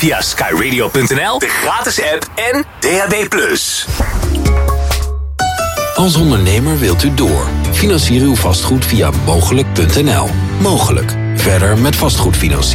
via skyradio.nl, de gratis app en DAB+. Als ondernemer wilt u door. Financier uw vastgoed via mogelijk.nl. Mogelijk. Verder met vastgoedfinanciering.